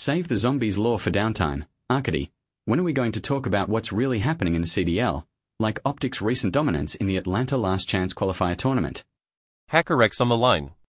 Save the zombies lore for downtime. Arcady, when are we going to talk about what's really happening in the CDL, like Optic's recent dominance in the Atlanta Last Chance qualifier tournament? HackerX on the line.